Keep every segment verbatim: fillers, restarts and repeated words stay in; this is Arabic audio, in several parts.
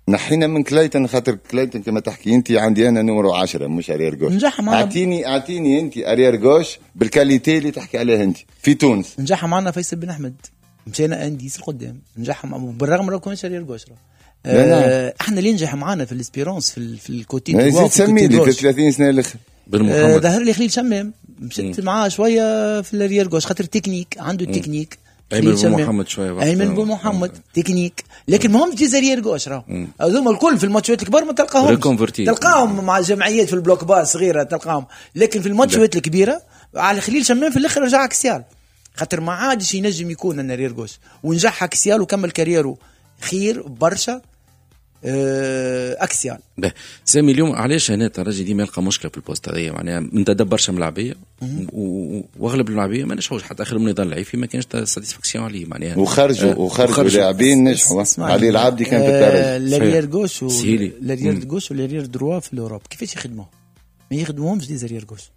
نحينا من كلايتن خاطر كلايتن كما تحكي انت عندي انا نمرو عشرة مش ارير جوش. نجح معنا. اعطيني اعطيني انت ارير جوش بالكاليتي اللي تحكي عليها انت في تونس. نجح معنا فيصل بن احمد مشينا انديس القدام نجح بالرغم لو كانش ارير جوش. آه احنا اللي نجح معنا في الاسبيرونس في في الكوتي دو تسمي لي في ثلاثين سنه الاخر آه ظهر لي خليل شمام مشيت معاه شويه في الارير جوش خاطر تكنيك عنده التكنيك. أيمن بن محمد شويه أيمن بن محمد تكنيك لكن ما هم جزائريين قوش راهو هذوما الكل في الماتشات الكبار ما تلقاهم تلقاهم مع جمعيات في البلوك بار صغيره تلقاهم لكن في الماتشات الكبيره على خليل شمام في الاخر رجع كسيال خاطر ما عادش ينجم يكون انا ريرغوش ونجح كسيال وكمل كاريره خير برشا اكسيال. به سامي اليوم علاش هنا الراجل ديما يلقى مشكله في البوست هذايا معناها نتدبر برشا ملاعبيه واغلب الملاعبيه ما نجحوش حتى اخر من يضل لعيب ما كانش ساتيسفاكسيون عليه معناها وخرجوا آه وخرجوا لاعبين نجحوا علي العبدي كان في الدرجه لاريير غوش لاريير غوش ولاريير دروا في الاوروب كيفاش يخدموا ما يخدموهمش دي زاريير غوش.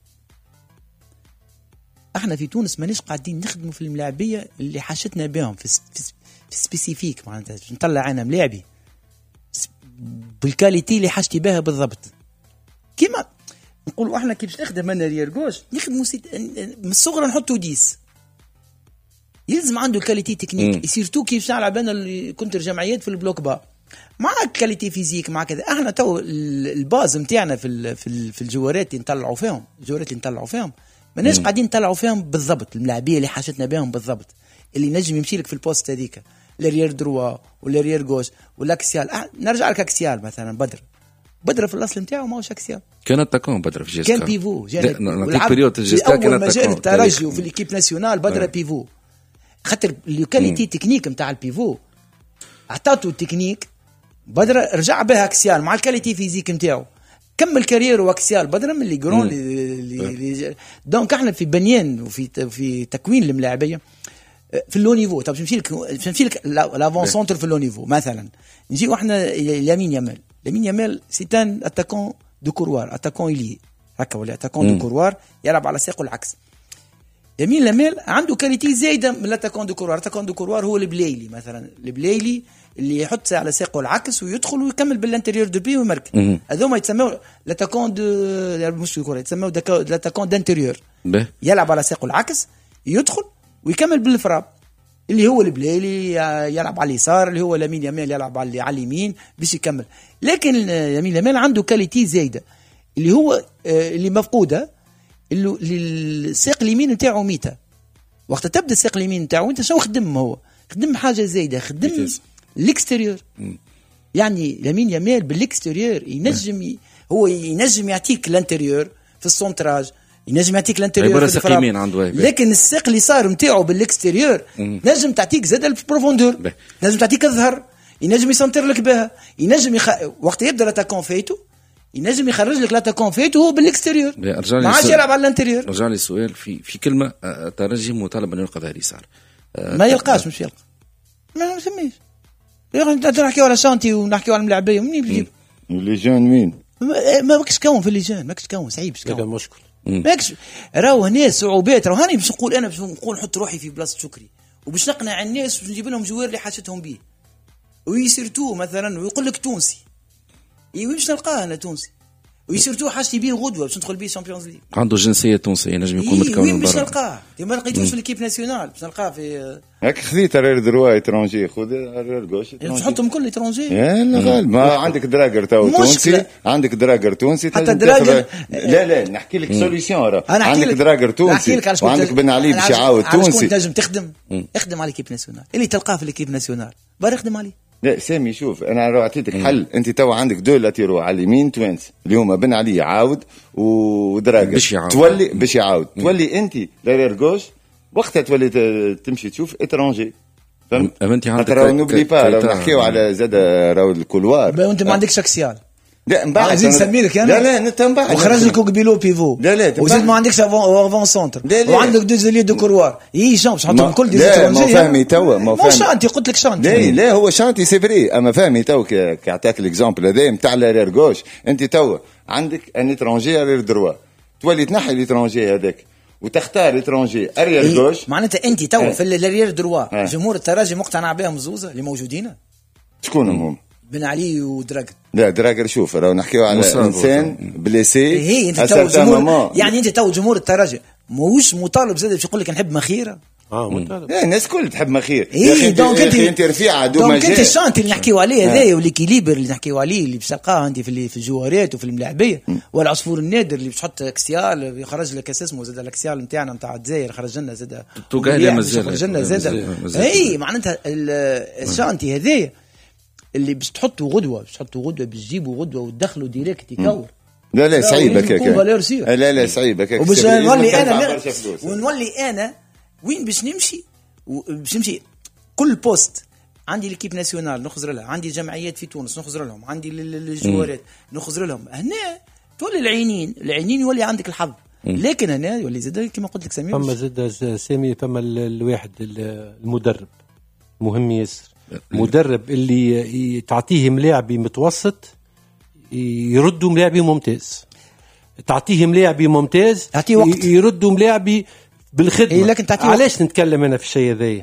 احنا في تونس مانيش قاعدين نخدموا في الملاعبيه اللي حاشتنا بهم في, في, في سبيسيفيك معناتها نطلع انا ملاعبي بالكاليتي اللي حاجتي بها بالضبط كيما نقولوا احنا كي باش نخدم انا ريرغوش نخدموا من الصغر نحطوا ديس يلزم عنده الكاليتي تكنيك سيرتو كيف نلعب انا اللي كنت جمعيات في البلوك با مع الكاليتي فيزيك مع كذا احنا تو الباز نتاعنا في في في الجوارات اللي نطلعوا فيهم الجوارات اللي نطلعوا فيهم ماناش قاعدين نطلعوا فيهم بالضبط الملاعبيه اللي حاجتنا بهم بالضبط اللي نجم يمشي لك في البوست هذيك لاريير دروا ولا ريير غوش ولا اكسيال أه نرجع لك اكسيال مثلا بدر بدر في الاصل نتاعو ماهوش اكسيال كانت تكون بدر في جيسكا كان بيفو نعطيك بريود جيسكا كانت اول مجال الترجي وفي ليكيب ناسيونال بدر بيفو خاطر الكاليتي تكنيك نتاع البيفو عطاتو التكنيك بدر رجع بها اكسيال مع الكاليتي فيزيك نتاعو كمل كارير واكسيال بدر من اللي جرون اللي دونك احنا في بنيان وفي في تكوين الملاعبيه في اللو نيفو. طب نمشي لك نمشي لك لافون سونتر في اللو نيفو مثلا نجيو احنا لامين يامال لامين يامال سيتان اتاكون دو كوروار اتاكون إلي هكا ولا اتاكون دو كوروار يلعب على ساقه العكس. يمين يامال عنده كاليتي زايده من الاتاكون دو كوروار. اتاكون دو كوروار هو البلايلي مثلا البلايلي اللي يحط على ساقه العكس ويدخل ويكمل بالانتيريور دو بي ويمرك هذوما يتسموا الاتاكون دو مش الكره يتسموا الاتاكون دانتيريور يلعب على ساقه العكس يدخل ويكمل بالفراب اللي هو البلايلي يلعب على اليسار اللي هو لامين يامال يلعب على اليمين باش يكمل. لكن لامين يامال عنده كاليتي زايده اللي هو اللي مفقوده اللي الساق اليمين نتاعو ميته وقت تبدا الساق اليمين نتاعو انت شنو خدم هو خدم حاجه زايده خدم الاكستيريور يعني لامين يامال بالاكستيريور ينجم هو ينجم يعطيك الانتيريور في السونتراج ينجم يعطيك الانتيريور في الفراب لكن الساق اللي صار نتاعو بالاكستيريور نجم تعطيك زاد البروفوندور نجم تعطيك الظهر ينجم يسنتر لك بها ينجم يخ... وقت يبدا لاتاكون فايتو ينجم يخرج لك لاتاكون فايتو هو بالاكستيريور ما عادش يلعب على الانتيريور. رجع لي السؤال في في كلمه ترجي مطالب ان يلقى ظهر يسار ما يلقاش مش يلقى ما نسميش انت نحكيو على شانتي ونحكيو على الملاعبيه منين بتجيب اللي جان مين ما ماكش تكون في اللجان ماكش تكون صعيب هذا مشكل ماكش راهو هنا صعوبات راهو هاني باش نقول انا باش نقول نحط روحي في بلاصه شكري وباش نقنع الناس باش نجيب لهم جوار اللي حاجتهم به ويسيرتو مثلا ويقول لك تونسي اي باش نلقاه انا تونسي ويسيرتو حاجتي به غدوه باش ندخل به الشامبيونز ليغ عنده جنسيه تونسيه نجم يكون متكون من برا باش نلقاه ما لقيتوش في ليكيب ناسيونال باش نلقاه في هاك خذيت رير دروا اترونجي خذ رير غوش تحطهم كل اترونجي لا غالب ما عندك دراجر تو تونسي عندك دراجر تونسي حتى دراجر لا لا نحكي لك سوليسيون راه عندك دراجر تونسي وعندك بن علي باش يعاود تونسي تنجم تخدم اخدم على ليكيب ناسيونال اللي تلقاه في ليكيب ناسيونال بار اخدم عليه. لا سامي شوف انا راه عطيتك حل انت تو عندك دو لاتيرو على اليمين توينس اللي هما بن علي يعاود ودراجر تولي باش يعاود تولي انت لارير غوش وقتها تولي تمشي تشوف اترونجي فهمت انت عندك راهو نوبلي با راهو نحكيو على زاد راهو الكولوار وانت ما عندكش اكسيال لا من بعد عايزين نسميلك انا لا لا انت من بعد وخرج لك قبيلو بيفو لا لا وزيد ما عندكش افون سونتر وعندك دو زيلي دو كوروار اي جامبس حطهم كل دي لا ما فهمي توا ما فهمي شانتي قلت لك شانتي لا لا هو شانتي سي فري اما فهمي تو كعطاك الاكزامبل هذا نتاع لارير غوش انت تو عندك ان اترونجي ارير دروا تولي تنحي الاترونجي هذاك وتختار اترونجي ارير غوش معناتها انت تو في الارير دروا جمهور الترجي مقتنع بهم زوزه اللي موجودين شكون هم بن علي ودراجر. لا دراجر شوف راهو نحكيو على انسان بليسي. هي انت تو جمهور يعني انت تو جمهور الترجي موش مطالب زاد باش يقول لك نحب مخيره. اه مطالب. يعني الناس كل تحب مخير. يا اخي دونك انت انت رفيعه دوما دونك انت الشانتي اللي نحكيو عليه هذايا والكيليبر اللي نحكيو عليه اللي باش تلقاه انت في في الجوارات وفي الملاعبيه والعصفور النادر اللي باش تحط اكسيال يخرج لك اسمه زاد الاكسيال نتاعنا نتاع الجزائر خرج لنا زاد توقع مازال خرج لنا زاد. اي معناتها الشانتي هذايا اللي باش تحطوا غدوه باش تحطوا غدوه باش تجيبوا غدوه وتدخلوا ديريكت يكور. لا لا صعيب هكاك. لا لا صعيب هكاك. وباش نولي انا ونولي انا وين باش نمشي باش نمشي كل بوست عندي ليكيب ناسيونال نخزر لها، عندي جمعيات في تونس نخزر لهم، عندي الجوارات نخزر لهم. هنا تولي العينين العينين يولي عندك الحظ. لكن هنا يولي زاد كما قلت لك سمير فما زاد سامي فما الواحد المدرب مهم ياسر. مدرب اللي تعطيه ملاعبي متوسط يردوا ملاعبي ممتاز، تعطيه ملاعبي ممتاز يردوا ملاعبي بالخدمه. إيه لكن علاش نتكلم انا في الشيء هذايا؟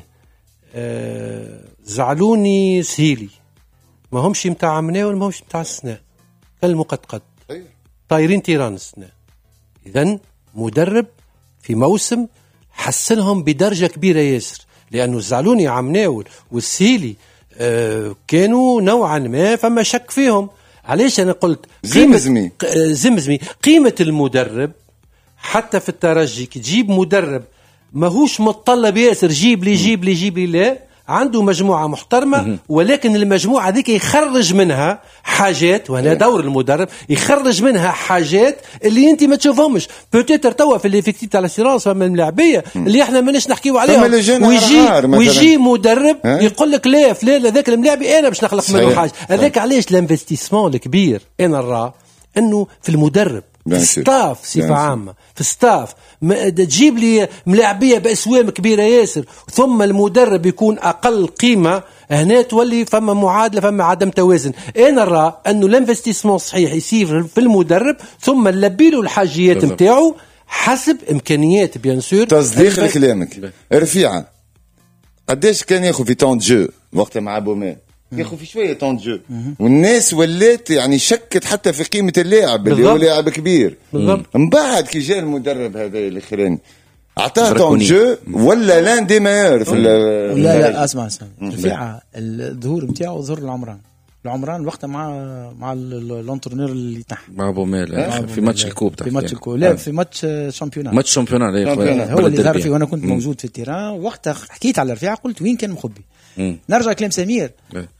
آه زعلوني سهيلي ما همش متاع مناول ما همش متاع السنة كالمقدقد طايرين تيران السنة. اذن مدرب في موسم حسنهم بدرجة كبيرة ياسر، لأنه زعلوني عمناول والسهيلي آه كانوا نوعا ما فما شك فيهم. علاش أنا قلت زمزمي زمزمي قيمة المدرب حتى في الترجي كي تجيب مدرب ماهوش متطلب ياسر جيب لي جيب لي جيب لي، لا عنده مجموعة محترمة ولكن المجموعة ذيك يخرج منها حاجات، وهنا دور المدرب يخرج منها حاجات اللي انت ما تشوفهمش. بوتيتر توا في الافكتيف تاع الاسيرانس فما الملاعبيه اللي احنا ماناش نحكيو عليهم، ويجي ويجي مدرب يقول لك لا فلان هذاك الملاعبي انا باش نخلق منه حاجه. هذاك علاش الانفستيسمون الكبير انا نرى انه في المدرب في ستاف صفة عامة في ستاف تجيب لي ملاعبية بأسوام كبيرة ياسر ثم المدرب يكون أقل قيمة، هنا تولي فما معادلة فما عدم توازن. أنا نرى أنه الانفستيسمون صحيح يصير في المدرب ثم نلبيله الحاجيات متاعه حسب إمكانيات بيان سور. تصديق لكلامك رفيعة قديش كان ياخذ في طون جو وقت مع بومي ياخذ في شويه طون جو والناس ولات يعني شكت حتى في قيمه اللاعب اللي هو لاعب كبير. من بعد كي جاء المدرب هذا الاخراني اعطاه طون جو ولا لان دي مايور في لا لا اسمع اسمع رفيعه الظهور نتاعو ظهور العمران العمران وقتها مع مع الانترنور اللي تحت مع بوميل في ماتش الكوب في ماتش الكوب لا في ماتش شامبيونات ماتش شامبيونات هو اللي ظهر فيه وانا كنت موجود في التيران وقتها حكيت على رفيعه قلت وين كان مخبي. نرجع كلام سمير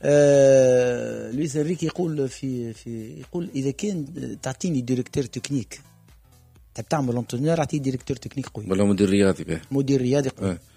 آه لويس انريكي يقول في في يقول اذا كان تعطيني ديريكتور تكنيك تبع تعمل انترنور اعطيه ديريكتور تكنيك قوي ولا مدير رياضي به مدير رياضي قوي. آه.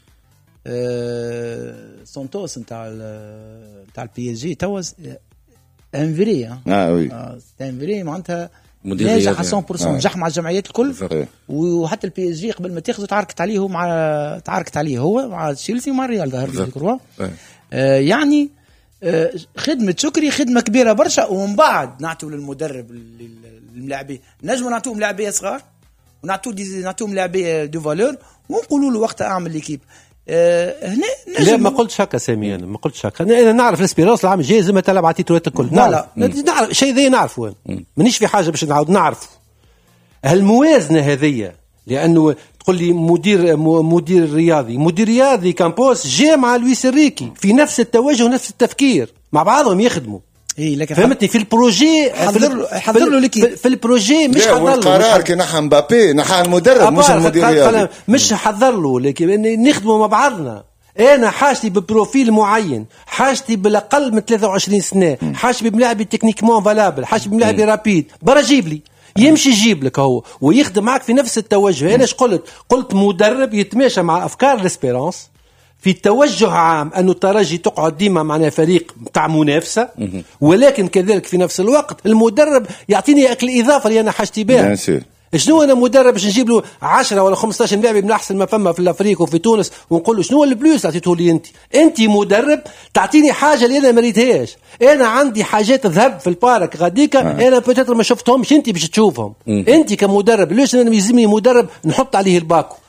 آه سانتوس نتاع نتاع البي اس جي توا انفري اه وي انفري معناتها مدير ناجح على مية بالمية نجح مع الجمعيات الكل وحتى البي اس جي قبل ما تاخذ تعاركت عليه مع تعاركت عليه هو مع تشيلسي ومع الريال ظهر في الكروه. آه يعني آه خدمه شكري خدمه كبيره برشا. ومن بعد نعطوا للمدرب الملاعبين نجموا نعطوهم لاعبيه صغار ونعطوا نعطوهم لاعبيه دو فالور ونقولوا له وقتها اعمل ليكيب. آه هنا لا ما قلتش هكا سامي انا ما قلتش هكا انا نعرف الاسبيرونس العام الجاي زي ما تلعب عطيته الكل نعرف نعرف شيء ذي نعرفه مانيش في حاجه باش نعاود نعرف هالموازنه هذية. لانه تقول لي مدير مدير رياضي مدير رياضي كامبوس جاء مع لويس انريكي في نفس التوجه ونفس التفكير مع بعضهم يخدموا. اي لكن فهمتني في البروجي حضر حضر له ليكيب في البروجي مش حضر له القرار كي نحى مبابي نحى المدرب مش المدير الرياضي مش حضر له لكن نخدموا مع بعضنا. انا حاجتي ببروفيل معين حاجتي بالاقل من ثلاثة وعشرين سنه حاجتي بملاعبي تكنيكمون فالابل حاجتي بملاعبي رابيد برا جيب لي يمشي يجيب لك هو ويخدم معك في نفس التوجه. انا ايش قلت قلت مدرب يتماشى مع افكار الاسبيرانس في توجه عام أنه الترجي تقعد ديما معنا فريق بتاع منافسة ولكن كذلك في نفس الوقت المدرب يعطيني أكل إضافة اللي أنا حاجتي بها. شنو أنا مدرب باش نجيب له عشرة ولا خمسة لاعب من أحسن ما فما في الأفريق وفي تونس ونقول له شنو البلوس تعطيته لي أنت أنت مدرب تعطيني حاجة اللي أنا مريتهاش. أنا عندي حاجات ذهب في البارك غاديكا آه. أنا بتاتر ما شفتهمش أنت باش تشوفهم. أنت كمدرب ليش أنا يلزمني مدرب نحط عليه الباكو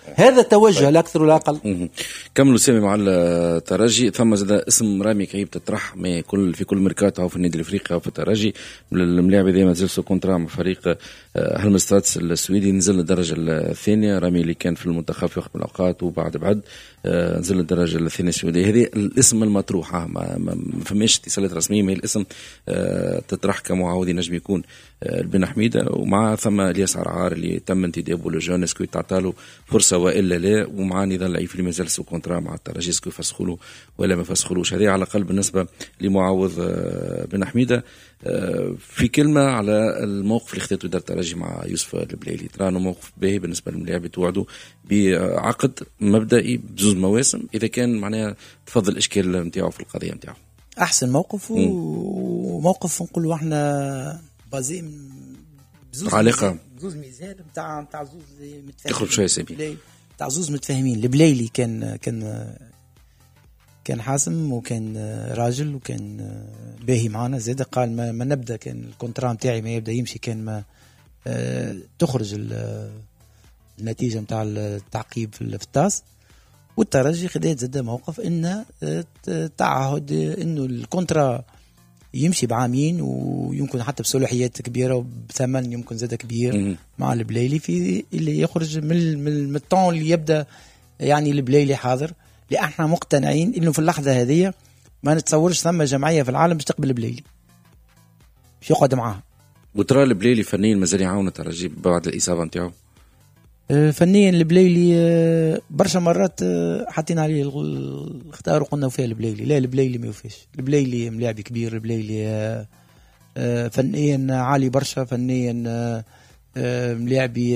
هذا توجه لا اكثر ولا اقل. كملوا سامي مع الترجي. ثم زاد اسم رامي كعيب تطرح ما كل في كل ميركاتو او في النادي الافريقي او في الترجي الملاعب ديما مازال سو كونترا مع فريق هالمستراتس السويدي، نزل للدرجه الثانيه. رامي اللي كان في المنتخب في وقت من الاوقات وبعد بعد نزل للدرجه الثانيه السويديه. هذه الاسم المطروح، ما, ما فماش اتصالات رسميه، ما الاسم تطرح كمعاود نجم يكون بن حميده. ومع ثم الياس عرعار اللي تم انتدابه لجون اسكو تعطاله فرصه والا لا، ومع نضال لعيب اللي مازال سو كونترا مع الترجي اسكو يفسخوا ولا ما يفسخولوش. هذه على الاقل بالنسبه لمعاوض بن حميده. في كلمه على الموقف اللي اخذته دار الترجي مع يوسف البليلي، ترى انه موقف باهي بالنسبه للملاعب، توعدوا بعقد مبدئي بزوز مواسم اذا كان معناها تفضل الاشكال نتاعو في القضيه نتاعو. احسن موقف وموقف نقولوا احنا بازي بزوز علاقه بزوز ميزان نتاع نتاع زوز متفاهمين. تخرج شويه سامي نتاع زوز متفاهمين. البليلي كان كان كان حاسم وكان راجل وكان باهي معنا زاد. قال ما, ما نبدا كان الكونترا نتاعي ما يبدا يمشي كان ما اه تخرج النتيجه نتاع التعقيب في التاس. والترجي خدات زاد موقف انه تعهد انه الكونترا يمشي بعامين ويمكن حتى بصلاحيات كبيره وبثمن يمكن زاد كبير مع البليلي في اللي يخرج من من الطون اللي يبدا يعني البليلي حاضر. لأن احنا مقتنعين انه في اللحظه هذه ما نتصورش ثم جمعيه في العالم باش تقبل البليلي باش يقعد معاها. وترى البليلي فنيا مازال يعاون الترجي بعد الاصابه نتاعو. فنيا البليلي برشا مرات حطينا عليه الاختيار وقلنا فيها البليلي لا البليلي ما يوفيش. البليلي ملاعب كبير، البليلي فنيا عالي برشا، فنيا ملاعبي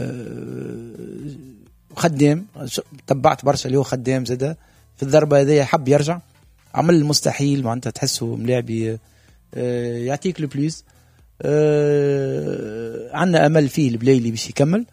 خدام. تبعت برشا اللي هو خدام زاده في الضربه هذه حب يرجع عمل المستحيل معناتها تحسه ملاعبي يعطيك البليس. عندنا امل فيه البليلي باش يكمل.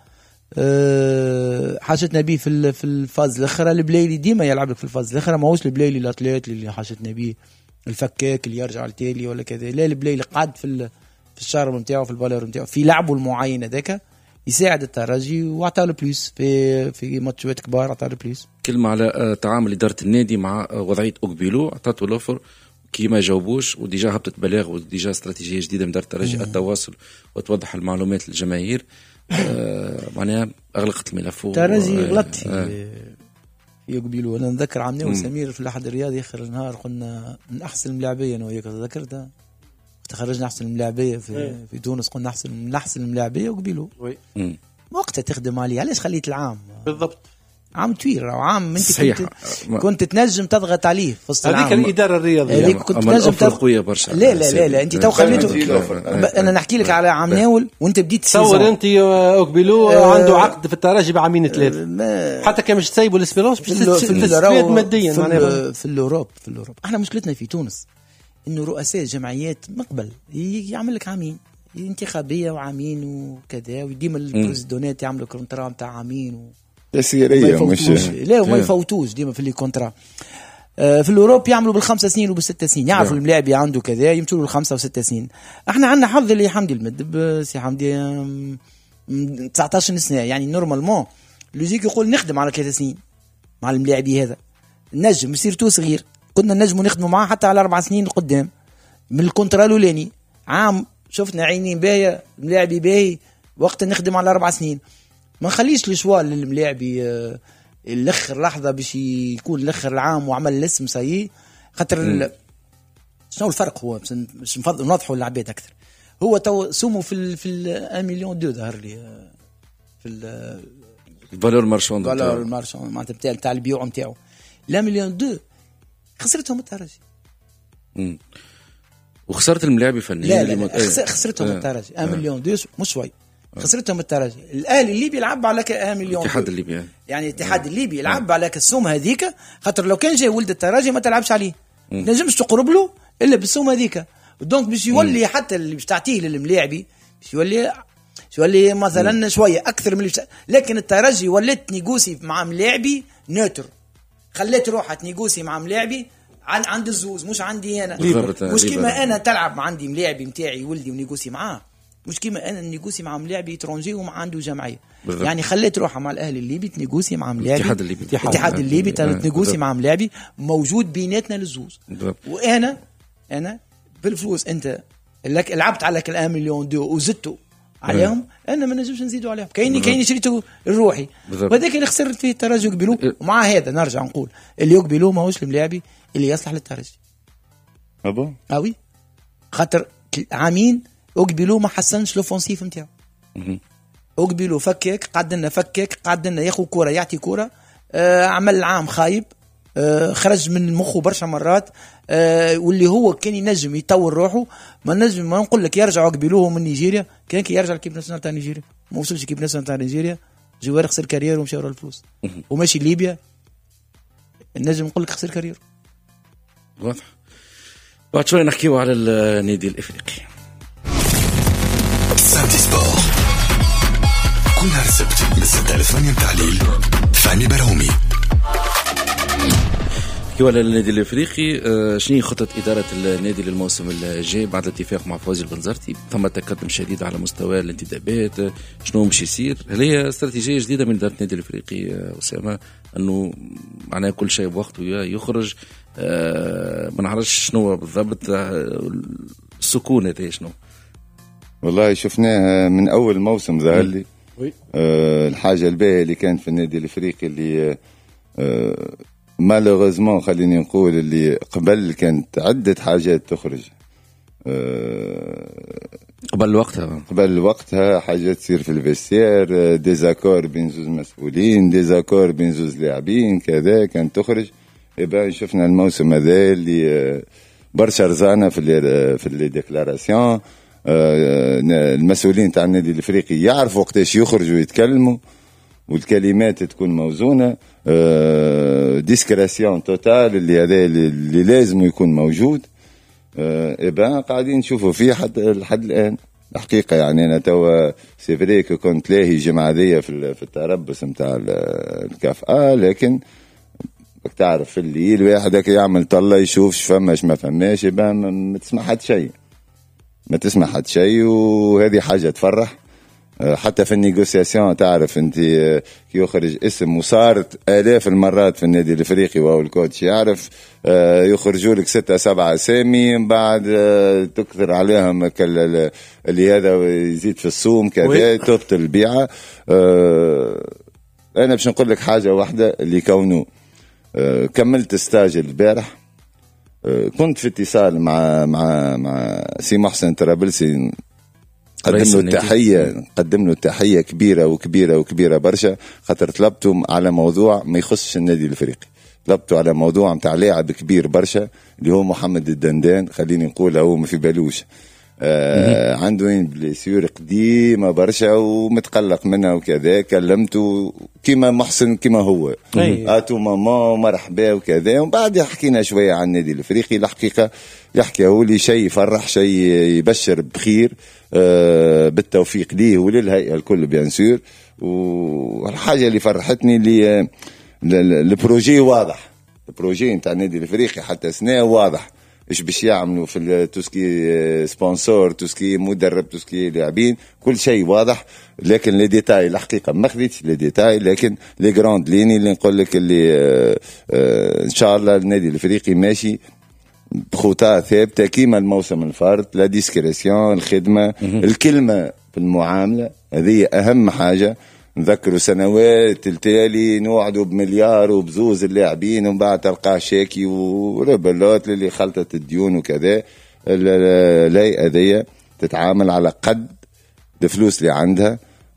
أه حاجتنا بيه في في الفاز الاخرى. البليلي ديما يلعب لك في الفاز الاخرى، ماهوش البليلي الاتليت اللي حاجتنا بيه الفكاك اللي يرجع لتالي ولا كذا. لا البليلي قاعد في في الشارب نتاعو في الفالور نتاعو في لعبه المعين هذاك يساعد الترجي واعطاه له بليس في في ماتشات كبار اعطاه له بليس. كلمه على تعامل اداره النادي مع وضعيه اوكبيلو، اعطته الاوفر كي ما جاوبوش وديجا هبطت بلاغ وديجا استراتيجيه جديده من اداره الترجي التواصل وتوضح المعلومات للجماهير. آه معناها اغلقت الملف. الترجي غلط في يقبلوا. انا نذكر عمنا وسمير في الاحد الرياضي اخر النهار قلنا من احسن الملاعبيه انا وياك تذكرتها تخرجنا احسن الملاعبيه في في تونس قلنا احسن من احسن الملاعبيه وقبلوا وقتها تخدم عليه. علاش خليت العام بالضبط عام طويل او عام انت كنت كنت تنجم تضغط عليه في وسط العام. هذيك الاداره الرياضيه هذيك كنت تنجم تضغط قويه برشا. لا لا لا, لا. انت تو خليته. انا نحكي لك على عام ناول وانت بديت تصور انت اوكبيلو آه عنده عقد في الترجي بعامين ثلاثه آه حتى كان مش تسيبوا الاسبيرونس باش تستفاد ماديا في, في الاوروب في الاوروب. احنا مشكلتنا في تونس انه رؤساء جمعيات مقبل يعمل لك عامين انتخابيه وعامين وكذا وديما البريزيدونات يعملوا كونترا نتاع عامين و تسييريه مش لا وما يفوتوش ديما في اللي كونترا. آه في الاوروب يعملوا بالخمسة سنين وبالست سنين يعرفوا الملاعب عنده كذا يمشوا له الخمسة وست سنين. احنا عندنا حظ اللي حمدي المدب سي حمدي تسعة عشر سنه يعني نورمالمون لوجيك يقول نخدم على ثلاث سنين مع الملاعبي هذا النجم يصير تو صغير. كنا النجم نخدموا معاه حتى على اربع سنين قدام من الكونترا الاولاني عام شفنا عينين باهيه ملاعبي باهي وقت نخدم على اربع سنين. ما نخليش الشوال للملاعبي الاخر لحظه باش يكون الاخر العام وعمل الاسم سيء خاطر شنو الفرق هو باش نفضل نوضحوا للعباد اكثر. هو تو سومو في ال في ال مليون دو ظهر لي في الفالور مارشوند الفالور مارشوند معناتها بتاع تاع البيوع نتاعو لا مليون دو خسرتهم الترجي. امم وخسرت الملاعبي فنيا لا, لا, لا خسر خسرتهم آه. الترجي آه. مليون دو مش شوي خسرتهم الترجي. الاهلي الليبي يلعب على ك مليون الاتحاد الليبي يعني الاتحاد الليبي يلعب على السوم هذيك خاطر لو كان جاي ولد الترجي ما تلعبش عليه ما نجمش تقرب له الا بالسوم هذيك. دونك باش يولي مم. حتى اللي باش تعطيه للملاعبي باش يولي يولي مثلا مم. شويه اكثر من اللي بش... لكن الترجي ولات نيغوسي مع ملاعبي نوتر خليت روحها تنيغوسي مع ملاعبي عن عند الزوز مش عندي انا مش كيما انا تلعب عندي ملاعبي نتاعي ولدي ونيغوسي معاه مش كيما انا نيغوسي مع ملاعبي ترونجي وما عنده جمعيه بالضبط. يعني خليت روحها مع الاهلي الليبي تنيغوسي مع ملاعبي الاتحاد الليبي الاتحاد الليبي تنيغوسي مع ملاعبي موجود بيناتنا للزوز. وانا انا بالفلوس انت لك لعبت على الان مليون دو وزدته عليهم انا ما نجمش نزيدوا عليهم كايني كايني شريته الروحي وهذاك اللي خسرت فيه الترجي يقبلوه. ومع هذا نرجع نقول اللي يقبلوه ماهوش الملاعبي اللي يصلح للترجي ابو اوي خاطر عامين اقبلوه ما حسنش لوفونسيف نتاعو اقبلوه فكك قعد لنا فكك قعد لنا ياخذ كره يعطي كره آه عمل عام خايب آه خرج من مخه برشا مرات آه واللي هو كان ينجم يطور روحه ما نجم ما نقول لك يرجعوا قبلوه من نيجيريا كان كي يرجع لكيب ناسيونال تاع نيجيريا ما وصلش كيب ناسيونال تاع نيجيريا جوار خسر كارير ومشى ورا الفلوس وماشي ليبيا النجم نقول لك خسر كارير. واضح. بعد شوي نحكيو على النادي الافريقي. سانتي سبور كل نهار السبت من ستة إلى ثمانية متاع الليل فهمي براومي. نحكيو على النادي الافريقي. آه شنو خطه اداره النادي للموسم الجاي بعد الاتفاق مع فوزي البنزرتي؟ ثم تقدم شديد على مستوى الانتدابات. شنو مش يصير؟ هل هي استراتيجيه جديده من اداره النادي الافريقي اسامه انه معناها كل شيء بوقته يخرج؟ آه ما نعرفش شنو بالضبط السكون هذا شنو. والله شفناها من اول موسم ظهر لي آه الحاجه الباهيه اللي كانت في النادي الافريقي اللي آه مالوغوزمون خليني نقول اللي قبل كانت عده حاجات تخرج آه قبل وقتها قبل وقتها حاجات تصير في الفيستير ديزاكور بين زوز مسؤولين ديزاكور بين زوز لاعبين كذا كانت تخرج. إيه شفنا الموسم هذا اللي برشا رزانة في اللي في اللي ديكلاراسيون المسؤولين تاع النادي الافريقي يعرفوا وقتاش يخرجوا يتكلموا والكلمات تكون موزونة ديسكراسيون توتال اللي هذا اللي لازم يكون موجود. إيه قاعدين نشوفوا فيه حتى لحد الآن الحقيقة يعني أنا توا سيفريك كنت لاهي جمعة ذي في في التربص متاع الكافأة لكن تعرف في الليل واحد يعمل طلة يشوف شفماش ما فماش يبقى ما تسمع حد شيء ما تسمع حد شيء وهذه حاجة تفرح. حتى في النيغوسياسيون تعرف انت كي يخرج اسم وصارت آلاف المرات في النادي الافريقي وهو الكوتش يعرف يخرجوا لك ستة سبعة اسامي من بعد تكثر عليهم اللي هذا يزيد في السوم كذا تبطل البيعة. انا باش نقول لك حاجة واحدة اللي كونه كملت ستاج البارح كنت في اتصال مع مع مع سي محسن ترابلسي قدم له التحية قدم له التحية كبيرة وكبيرة وكبيرة برشا خاطر طلبته على موضوع ما يخصش النادي الافريقي طلبته على موضوع متاع لاعب كبير برشا اللي هو محمد الدندان خليني نقول هو ما في بالوش آه عنده وين بليسيور قديمة برشا ومتقلق منها وكذا كلمته كيما محسن كيما هو اتو ماما مرحبا وكذا ومن بعد حكينا شوية عن النادي الافريقي. الحقيقة يحكي هو لي شيء يفرح شيء يبشر بخير آه بالتوفيق ليه وللهيئة الكل بيان سور. والحاجة اللي فرحتني اللي البروجي واضح البروجي نتاع النادي الافريقي حتى سنة واضح ايش باش يعملوا في توسكي سبونسور توسكي مدرب توسكي لاعبين كل شيء واضح لكن لي ديتاي الحقيقه ما خديتش لي ديتاي لكن لي جراند ليني اللي نقول لك اللي آآ آآ ان شاء الله النادي الافريقي ماشي بخطى ثابته كيما الموسم الفارط لا ديسكريسيون الخدمه الكلمه في المعامله هذه اهم حاجه. نذكروا سنوات التالي نوعدوا بمليار وبزوز اللاعبين ومن بعد تلقاه شاكي وربلات اللي خلطت الديون وكذا. الهيئة ذي تتعامل على قد الفلوس اللي عندها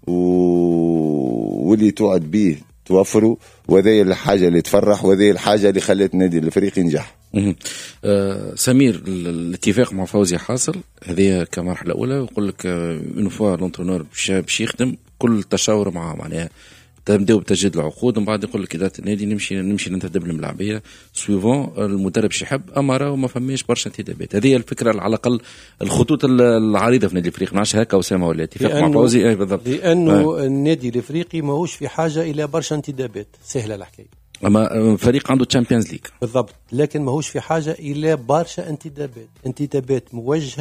واللي توعد به توفروا وهذه الحاجة اللي تفرح وهذه الحاجة اللي خلت النادي الافريقي ينجح. آه سمير الاتفاق مع فوزي حاصل هذه كمرحلة أولى ويقول لك إنه فوا لونترونور باش يخدم كل تشاور مع معناها تبداو بتجديد العقود ومن بعد يقول لك إدارة النادي نمشي نمشي ننتدب الملاعبية سويفون المدرب شي يحب أمره وما فماش برشا انتدابات. هذه الفكرة على الأقل الخطوط العريضة في النادي الأفريقي نعرفش هكا وسامة ولا اتفاق مع فوزي أي بالضبط لأنه آه. النادي الأفريقي ماهوش في حاجة إلى برشا انتدابات سهلة الحكاية أما فريق عنده تشامبيونز ليج بالضبط لكن ماهوش في حاجة إلى برشا انتدابات انتدابات موجهة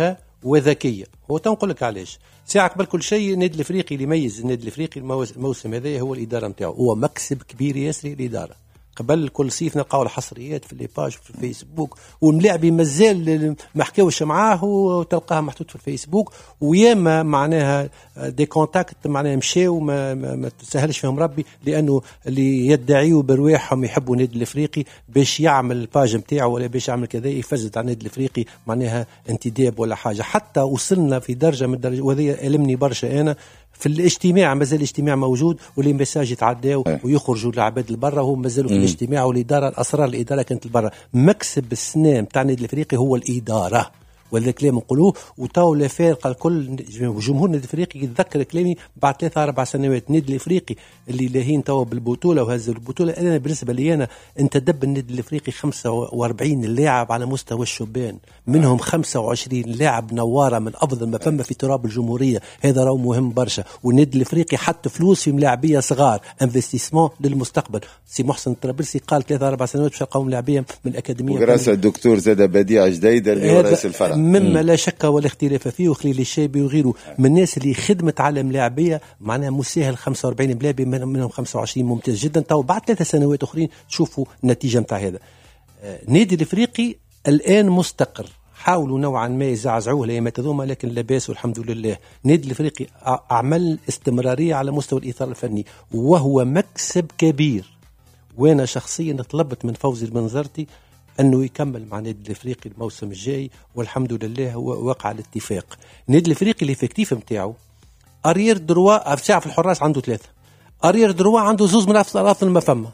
وذكيه. هو تنقول لك علاش ساعة قبل كل شيء النادي الافريقي اللي يميز النادي الافريقي الموسم هذا هو الاداره نتاعو، هو مكسب كبير ياسر الاداره. قبل كل صيف نلقاو الحصريات في الليباج في الفيسبوك، والملاعبي مازال ما حكاوش معاه وتلقاه محطوط في الفيسبوك، وياما معناها دي كونتاكت معناها مشاو ما, ما, ما تسهلش فيهم ربي، لانه اللي يدعيوا برواحهم يحبوا النادي الافريقي باش يعمل الباج نتاعو ولا باش يعمل كذا يفزت على النادي الافريقي معناها انتداب ولا حاجه. حتى وصلنا في درجه من الدرجه وهذه المني برشا انا في الاجتماع، مازال الاجتماع موجود واللي ميساج يتعداو ويخرجوا العباد لبرا وهم مازالوا في الاجتماع، والاداره الاسرار الاداره كانت لبرا. مكسب السنه نتاع النادي الافريقي هو الاداره، وهذا الكلام نقولوه وتو لا فارقه الكل. جمهور النادي الافريقي يتذكر كلامي بعد ثلاثة اربع سنوات. النادي الافريقي اللي لاهين تو بالبطوله وهز البطوله، انا بالنسبه لي انا انتدب النادي الافريقي خمسة وأربعين لاعب على مستوى الشبان، منهم خمسة وعشرين لاعب نواره من افضل ما فما في تراب الجمهوريه. هذا راهو مهم برشا. والنادي الافريقي حط فلوس في ملاعبيه صغار، انفستيسمون للمستقبل. سي محسن الطرابلسي قال ثلاثة اربع سنوات باش نلقاو لاعبيه من الاكاديميه، وغراس الدكتور زاد بديع جديده اللي هو رئيس الفرع مما لا شك ولا اختلاف فيه، وخليل الشابي وغيره من الناس اللي خدمت على ملاعبيه معناها مساهل خمسة وأربعين ملاعبي منهم خمسة وعشرين ممتاز جدا. تو بعد ثلاث سنوات اخرين تشوفوا النتيجه نتاع هذا. النادي الافريقي الان مستقر، حاولوا نوعا ما يزعزعوه الايامات هذوما لكن لا باس والحمد لله. النادي الافريقي عمل استمراريه على مستوى الاطار الفني وهو مكسب كبير. وانا شخصيا طلبت من فوزي المنظرتي انه يكمل مع النادي الافريقي الموسم الجاي، والحمد لله هو وقع الاتفاق. النادي الافريقي الافكتيف نتاعو اريير دروا في ساعه في الحراس عنده ثلاثه، اريير دروا عنده زوز من افضل ما فما.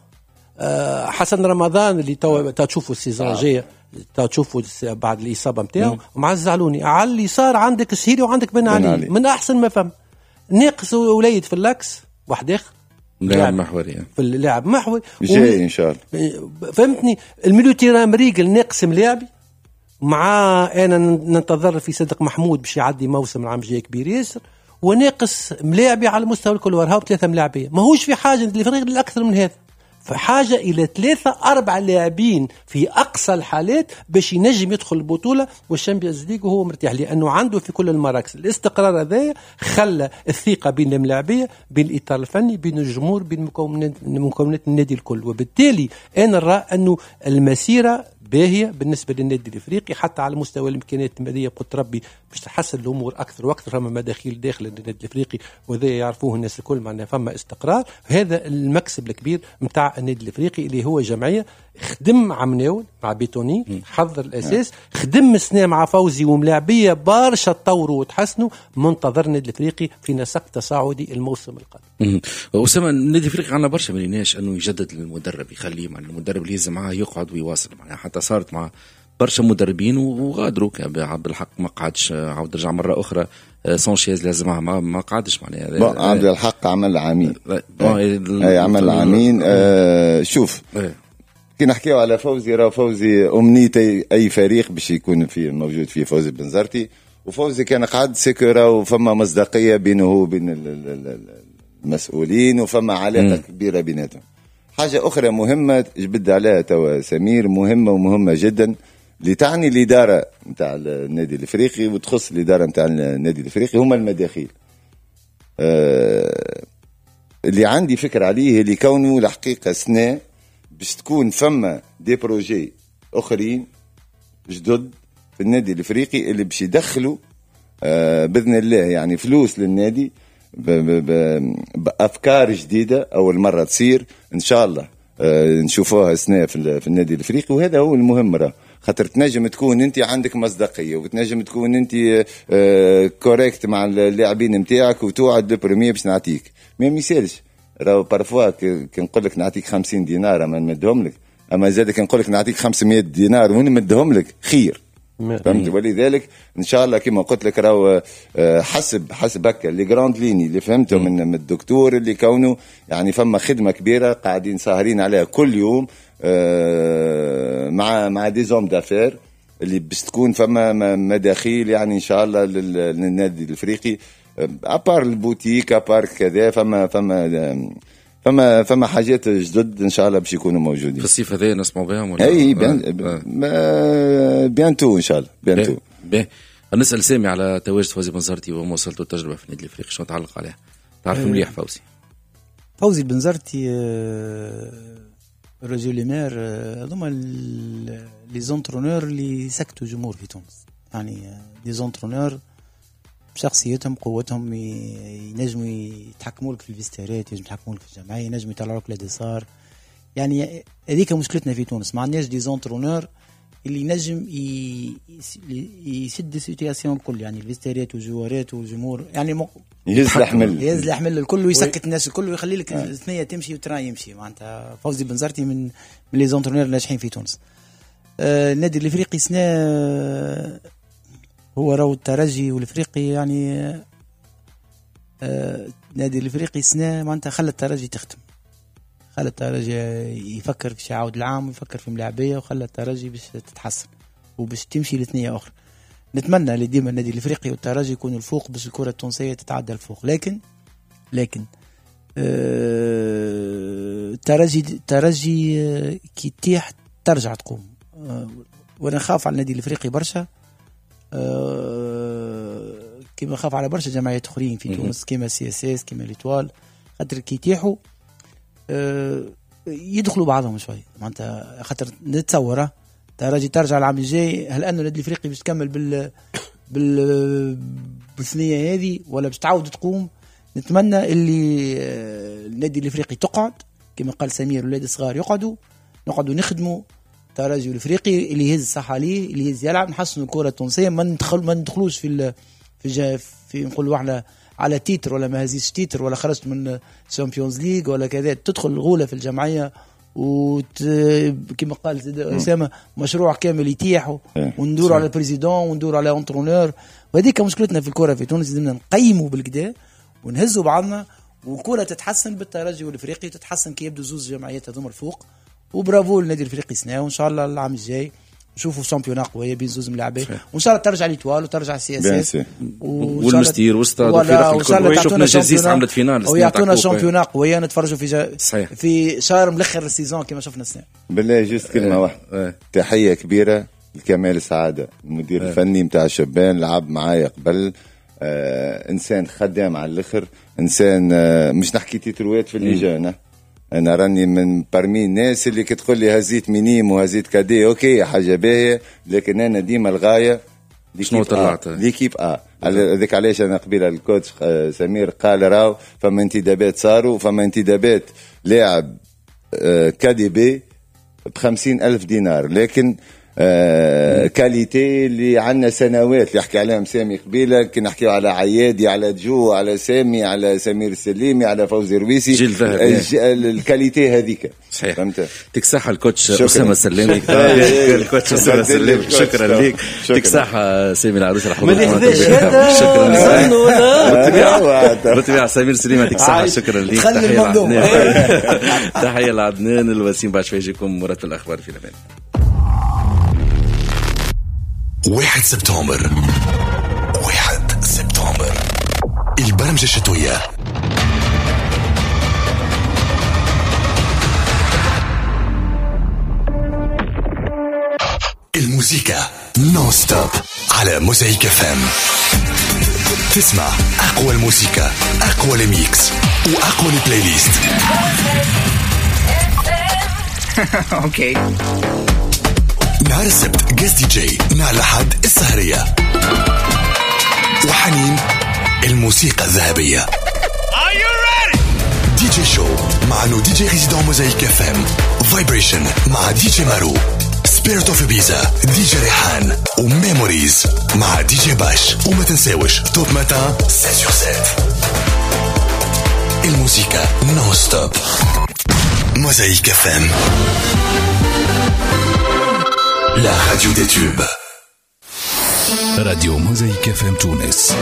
أه حسن رمضان اللي تو تشوفوا السيزون الجايه تو تشوفوا بعد الاصابه نتاعو، ومع الزعلوني على اليسار عندك السهيري وعندك بن علي من احسن ما فما. ناقص وليد في اللاكس واحد اخر لاعب محوري في اللاعب محوري جاي ان شاء الله. فهمتني؟ الميليو تيران مريقل ناقص ملاعبي، مع انا ننتظر في صدق محمود باش يعدي موسم العام الجاي كبير ياسر، وناقص ملاعبي على مستوى الكل ورهاو ثلاثه ملاعبيه. ماهوش في حاجه للفريق الاكثر من هذا، فحاجه الى ثلاثه اربع لاعبين في اقصى الحالات باش ينجم يدخل البطوله والشامبيونز ليج وهو مرتاح، لانه عنده في كل المراكز. الاستقرار هذا خلى الثقه بين الملاعبيه، بين الاطار الفني، بين الجمهور، بين مكونات مكونات النادي الكل. وبالتالي انا نرى انه المسيره باهيه بالنسبه للنادي الافريقي حتى على مستوى الامكانيات الماليه. قلت ربي باش تحسن الامور اكثر واكثر. فما مداخيل داخل النادي الافريقي وهذا يعرفوه الناس الكل، معناها فما استقرار. هذا المكسب الكبير نتاع النادي الافريقي اللي هو جمعيه خدم عمناول مع بيتوني، حضر الاساس، خدم سنه مع فوزي وملاعبيه برشا تطوروا وتحسنوا. منتظر النادي الافريقي في نسق تصاعدي الموسم القادم. وسام النادي الافريقي عندنا برشا ما ليناش انه يجدد المدرب، يخليه مع المدرب اللي يلزم معاه يقعد ويواصل. معناها حتى صارت مع برشا مدربين وغادروا بالحق، ما قعدش عاود رجع مره اخرى. سانشيز لازم ما ما قعدش معناها. عبد الحق عمل عامين، اي عمل عامين. آه شوف ايه. كي نحكيو على فوزي، راه فوزي امنيتي اي فريق باش يكون فيه موجود فيه فوزي بنزرتي. وفوزي كان قاعد سيكورا وفما مصداقيه بينه وبين المسؤولين وفما علاقه م. كبيره بيناتهم. حاجه اخرى مهمه جبد عليها توا سمير، مهمه ومهمه جدا، اللي تعني الاداره نتاع النادي الافريقي وتخص الاداره نتاع النادي الافريقي، هما المداخيل. أه اللي عندي فكره عليه اللي كونه الحقيقه سنه باش تكون فما دي بروجي اخرين جدد في النادي الافريقي اللي باش يدخلوا أه باذن الله يعني فلوس للنادي ب ب ب بافكار جديده اول مره تصير ان شاء الله. أه نشوفوها سنه في, في النادي الافريقي، وهذا هو المهم. راه خاطر تنجم تكون انت عندك مصداقيه وتنجم تكون انت أه كوريكت مع اللاعبين نتاعك وتوعد البريمير باش نعطيك. ما يمثلش راهو بارفوا كي نقول لك نعطيك خمسين دينار ما نمدهم لك، اما زاد كي نقول لك نعطيك خمسمائة دينار ونمدهم لك خير. فهمت؟ ولذلك ان شاء الله كما قلت لك راهو حسب حسب هكا لي جراند ليني اللي فهمته من, من الدكتور اللي كونه يعني فما خدمه كبيره قاعدين ساهرين عليها كل يوم مع مع دي زوم دافير اللي باش تكون فما مداخيل يعني ان شاء الله للنادي الافريقي. ابار البوتيك ابار كذا فما فما فما فما حاجات جدد ان شاء الله باش يكونوا موجودين في الصيف هذا نسمعوا بهم ولا اي بيان آه. بيانتو ان شاء الله بيانتو. نسال سامي على تواجد فوزي بنزرتي وما وصلت التجربه في النادي الافريقي، شنو تعلق عليها؟ تعرف مليح فوزي. فوزي بنزرتي رجل ليمير هذوما لي زونترونور اللي سكتوا جمهور في تونس، يعني لي زونترونور بشخصيتهم قوتهم ينجموا يتحكموا لك في الفيستيرات، ينجموا يتحكموا لك في الجمعيه، ينجموا يطلعوا لك لديسار. يعني هذيك مشكلتنا في تونس، ما عندناش دي زونترونور اللي ينجم يسد السيتياسيون الكل، يعني الفيستيرات والجوارات والجمهور، يعني مق... يهز الحمل يهز الحمل الكل ويسكت الناس الكل ويخلي لك الثنيه تمشي والترا يمشي. معناتها فوزي بنزرتي من من لي زونترونور الناجحين في تونس. آه النادي الافريقي سنه هو راهو الترجي والافريقي، يعني آه النادي الافريقي سنه معناتها خلى الترجي تختم، خلى الترجي يفكر في يعاود العام ويفكر في ملاعبيه، وخلى الترجي باش تتحسن وباش تمشي لثنيه اخرى. نتمنى اللي ديما النادي الافريقي والترجي يكونوا الفوق باش الكره التونسيه تتعدى الفوق، لكن لكن آه الترجي الترجي آه كي تيح ترجع تقوم. آه وانا خاف على النادي الافريقي برشا، آه كيما خاف على برشا جمعيات اخرين في تونس كيما سي اس اس كيما ليتوال، خاطر كي يتيحوا أه يدخلوا بعضهم شوي. معناتها خاطر نتصوره تراجي ترجع العام الجاي، هل انه النادي الافريقي باش تكمل بال بال بالثنيه هذه ولا باش تعاود تقوم؟ نتمنى اللي النادي الافريقي تقعد كما قال سمير، ولاد الصغار يقعدوا، نقعدوا نخدموا تراجي الافريقي اللي يهز صح عليه، اللي يهز يلعب، نحسنوا الكره التونسيه، ما ندخل ما ندخلوش في ال في في نقولوا احنا على تيتر ولا ما هزيش تيتر ولا خرجت من الشامبيونز ليج ولا كذا، تدخل غوله في الجمعيه وت... كما قال اسامه مشروع كامل يتيح وندور على البريزيدون وندور على انترونور. وهذيك مشكلتنا في الكره في تونس، لازمنا نقيموا بالكدا ونهزوا بعضنا والكره تتحسن بالترجي والافريقي، تتحسن كي يبدو زوز جمعيات هذوما الفوق. وبرافو للنادي الافريقي سنه، وان شاء الله العام الجاي نشوفوا شامبيون قويه بين زوز ملاعبين، وان شاء الله ترجع ليتوال وترجع السي اس اس والمستير واستاد الفرق. شفنا جازيس عملت فينال ويعطونا شامبيون قويه نتفرجوا في جا... في شهر ملخر السيزون كما شفنا السنه. بالله جست كلمه واحده، اه. تحيه كبيره لكمال سعاده المدير اه. الفني نتاع الشبان، لعب معايا قبل، آه انسان خدام على الاخر، انسان آه مش نحكي تيتروات في اللجان، انا راني من برمي الناس اللي كتقول لي هزيت مينيم وهزيت كادي اوكي حاجه باهيه، لكن انا ديما الغايه شنو طلعت ليكيب اه هذاك علاش انا قبيله الكوتش سمير قال راو فما انتدابات صاروا، فما انتدابات لاعب آه كادي بي بخمسين ألف دينار، لكن آه كاليتي اللي عندنا سنوات اللي يحكي عليهم سامي قبيله، كي نحكيو على عيادي على جو على سامي على سمير السليمي على فوزي رويسي، جيل ذهب الكاليتي هذيك. صحيح، فهمت. يعطيك الصحه الكوتش اسامه السلامي. الكوتش اسامه السلامي شكرا لك. يعطيك الصحه سامي العروس على حضورك. شكرا لك. بالطبيعه سمير السليمي يعطيك الصحه، شكرا لك. تحيه لعدنان الوسيم. بعد شوي يجيكم مرات الاخبار في الامان. واحد سبتمبر واحد سبتمبر البرمجة الشتوية. الموسيقى نون ستوب على موزايك اف ام. تسمع أقوى الموسيقى، أقوى الميكس وأقوى البلاي ليست. اوكي. نهار السبت جاست دي جي، نهار الأحد السهرية، وحنين الموسيقى الذهبية. دي جي شو مع نو دي جي ريزيدون موزايك اف ام. فايبريشن مع دي جي مارو. سبيريت اوف بيزا دي جي ريحان. وميموريز مع دي جي باش. وما تنساوش توب ماتان سبعة sur سبعة. الموسيقى نون ستوب موزايك اف ام. La radio des tubes. راديو موزايك اف ام تونس.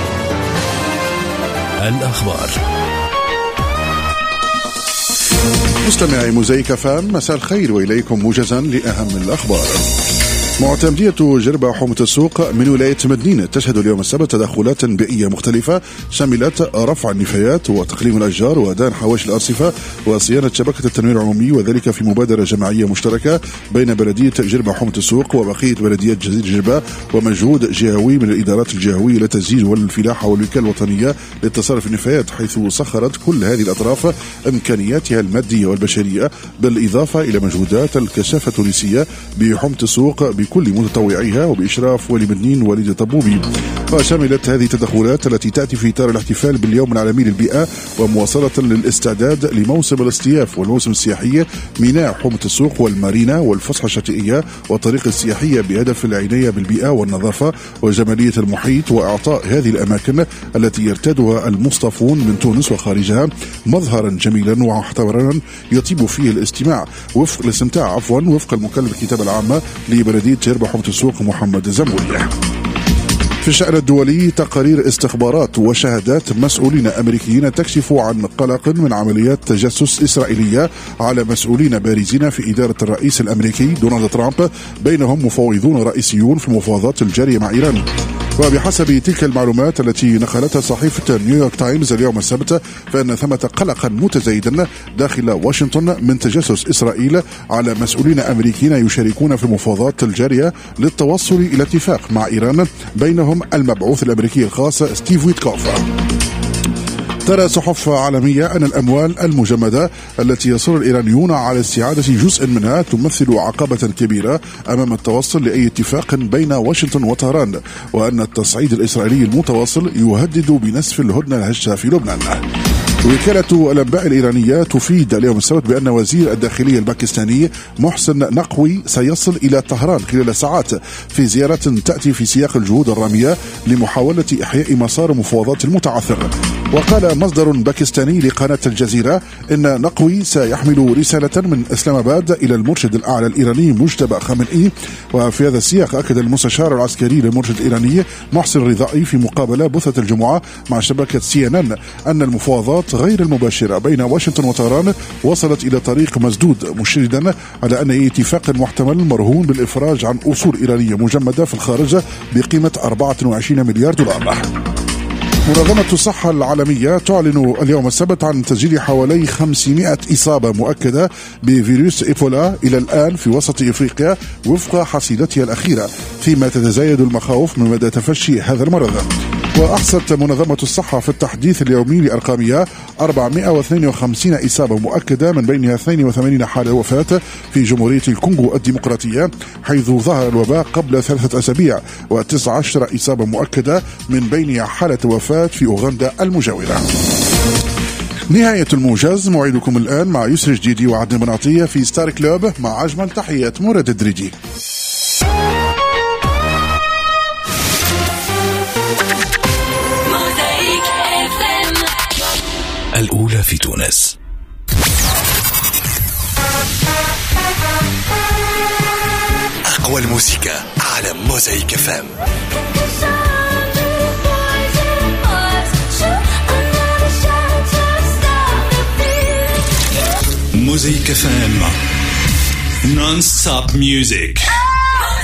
الأخبار. مستمعي موزايك اف ام، مساء الخير وإليكم موجزا لأهم الأخبار. معتمدية جربة حومة السوق من ولاية مدنين تشهد اليوم السبت تدخلات بيئية مختلفة شملت رفع النفايات وتقليم الأشجار ودان حواشي الأرصفة وصيانة شبكة التنوير العمومي، وذلك في مبادرة جماعية مشتركة بين بلدية جربة حومة السوق وبقية بلديات جزيرة جربة، ومجهود جهوي من الإدارات الجهوية للتسجيل والفلاحة والوكالة الوطنية للتصرف النفايات، حيث سخرت كل هذه الأطراف إمكانياتها المادية والبشرية، بالإضافة إلى مجهودات الكشافة التونسية بحومة السوق بكل متطوعيها وبإشراف ولي مدنين وليد طبوبي. وشملت هذه التدخلات التي تأتي في إطار الاحتفال باليوم العالمي للبيئة ومواصلة للاستعداد لموسم الاصطياف والموسم السياحي ميناء حومة السوق والمارينا والفسحة الشاطئية والطريق السياحية بهدف العناية بالبيئة والنظافة وجمالية المحيط، وإعطاء هذه الأماكن التي يرتادها المصطفون من تونس وخارجها مظهرا جميلا ومحتورا يطيب فيه الاستماع وفق الاستمتاع عفوا وفق المكلف الكتابة العامة لبلدية جربة حومة السوق محمد زنبوري. في الشأن الدولي، تقارير استخبارات وشهادات مسؤولين أمريكيين تكشف عن قلق من عمليات تجسس إسرائيلية على مسؤولين بارزين في إدارة الرئيس الأمريكي دونالد ترامب، بينهم مفوضون رئيسيون في المفاوضات الجارية مع إيران. وبحسب تلك المعلومات التي نقلتها صحيفة نيويورك تايمز اليوم السبت، فإن ثمة قلقا متزايدا داخل واشنطن من تجسس إسرائيل على مسؤولين أمريكيين يشاركون في المفاوضات الجارية للتوصل إلى اتفاق مع إيران، بينهم المبعوث الأمريكي الخاص ستيف ويتكوف. ترى صحف عالمية أن الأموال المجمدة التي يصر الإيرانيون على استعادة جزء منها تمثل عقبة كبيرة أمام التوصل لأي اتفاق بين واشنطن وطهران، وأن التصعيد الإسرائيلي المتواصل يهدد بنسف الهدنة الهشة في لبنان. وكالة الأنباء الإيرانية تفيد اليوم السبت بأن وزير الداخلية الباكستاني محسن نقوي سيصل إلى طهران خلال ساعات في زيارة تأتي في سياق الجهود الرامية لمحاولة إحياء مسار مفاوضات المتعثر. وقال مصدر باكستاني لقناة الجزيرة إن نقوي سيحمل رسالة من إسلام آباد إلى المرشد الأعلى الإيراني مجتبى خامنئي. وفي هذا السياق أكد المستشار العسكري للمرشد الإيراني محسن رضائي في مقابلة بثت الجمعة مع شبكة سي إن إن أن المفاوضات غير المباشرة بين واشنطن وطهران وصلت إلى طريق مسدود، مشيدا على أن أي اتفاق محتمل مرهون بالإفراج عن أصول إيرانية مجمدة في الخارج بقيمة أربعة وعشرين مليار دولار. منظمة الصحة العالمية تعلن اليوم السبت عن تسجيل حوالي خمسمائة إصابة مؤكدة بفيروس إيبولا إلى الآن في وسط إفريقيا وفق حصيلتها الأخيرة، فيما تتزايد المخاوف من مدى تفشي هذا المرض. وأحصت منظمة الصحة في التحديث اليومي لأرقامها أربعمائة واثنين وخمسين إصابة مؤكدة، من بينها اثنين وثمانين حالة وفاة في جمهورية الكونغو الديمقراطية حيث ظهر الوباء قبل ثلاثة أسابيع، وتسعة عشر إصابة مؤكدة من بينها حالة وفاة في أوغندا المجاورة. نهاية الموجز، موعدكم الآن مع يسري جديدي وعدن بناطية في ستار كلوب، مع أجمل تحيات مراد الدريدي. الأولى في تونس. أقوى الموسيقى على موزايك اف ام. موزايك اف ام Non-stop music.